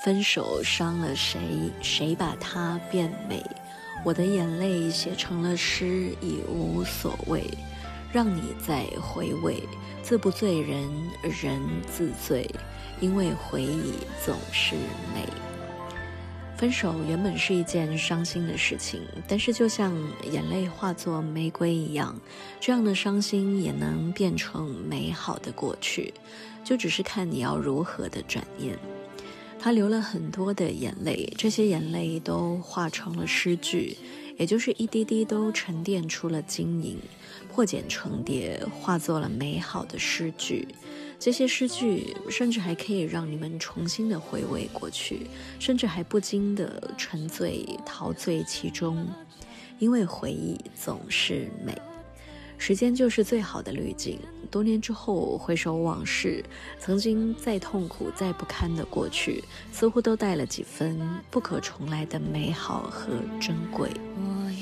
分手伤了谁，谁把它变美？我的眼泪写成了诗，已无所谓。让你再回味，自不醉人，人自醉，因为回忆总是美。分手原本是一件伤心的事情，但是就像眼泪化作玫瑰一样，这样的伤心也能变成美好的过去，就只是看你要如何的转念。他流了很多的眼泪，这些眼泪都化成了诗句，也就是一滴滴都沉淀出了晶莹，破茧成蝶，化作了美好的诗句。这些诗句甚至还可以让你们重新的回味过去，甚至还不禁的沉醉陶醉其中，因为回忆总是美。时间就是最好的滤镜，多年之后回首往事，曾经再痛苦再不堪的过去，似乎都带了几分不可重来的美好和珍贵。